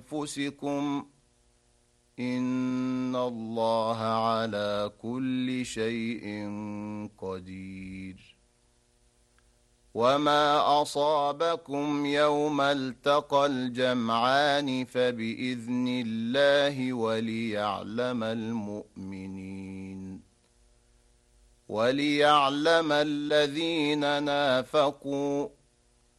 أنفسكم إن الله على كل شيء قدير وما أصابكم يوم التقى الجمعان فبإذن الله وليعلم الذين نافقوا